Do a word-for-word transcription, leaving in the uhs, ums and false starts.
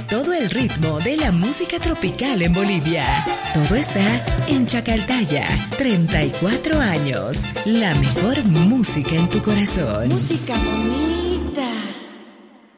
todo el ritmo de la música tropical en Bolivia. Todo está en Chacaltaya. treinta y cuatro años. La mejor música en tu corazón. Música bonita.